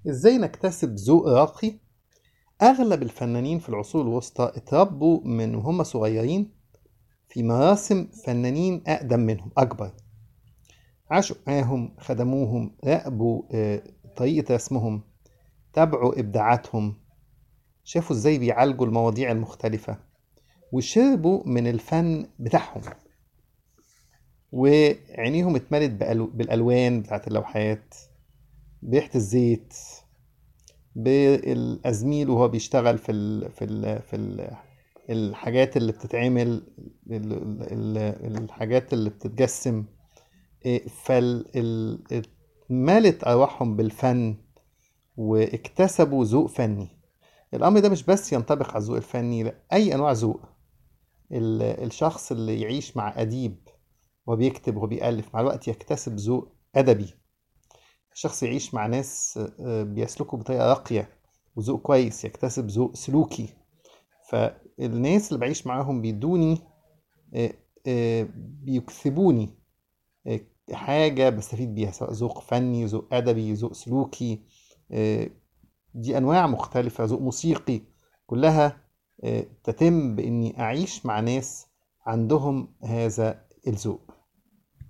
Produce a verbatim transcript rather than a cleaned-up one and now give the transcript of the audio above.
ازاي نكتسب ذوق راقي؟ اغلب الفنانين في العصور الوسطى اتربوا من وهم صغيرين في مراسم فنانين اقدم منهم اكبر. عاشوا معاهم، خدموهم، راقبوا آه، طريقة رسمهم، تابعوا ابداعاتهم، شافوا ازاي بيعالجوا المواضيع المختلفة، وشربوا من الفن بتاعهم، وعينيهم اتملت بألو- بالالوان بتاعت اللوحات، بريحة الزيت، بالازميل وهو بيشتغل في ال في ال في ال الحاجات اللي بتتعمل، ال- ال- ال- الحاجات اللي بتتجسم. إيه، فال ال- مالت ارواحهم بالفن، واكتسبوا ذوق فني. الامر ده مش بس ينطبق على الذوق الفني، لا، اي انواع ذوق. ال- الشخص اللي يعيش مع اديب وبيكتب وبيألف مع الوقت يكتسب ذوق ادبي. الشخص يعيش مع ناس آه، بيسلكوا بطريقة راقية وذوق كويس يكتسب ذوق سلوكي. فالناس اللي بعيش معاهم بيدوني آه، آه، بيكسبوني آه، حاجة بستفيد بيها، سواء ذوق فني، ذوق أدبي، ذوق سلوكي. آه، دي أنواع مختلفة، ذوق موسيقي، كلها آه، تتم بإني أعيش مع ناس عندهم هذا الذوق.